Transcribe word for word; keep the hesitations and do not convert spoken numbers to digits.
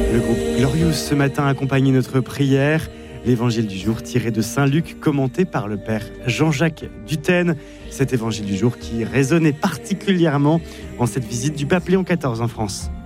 Le groupe Glorious ce matin accompagne notre prière. L'évangile du jour tiré de Saint Luc, commenté par le père Jean-Jacques Dutène. Cet évangile du jour qui résonnait particulièrement en cette visite du pape Léon quatorze en France.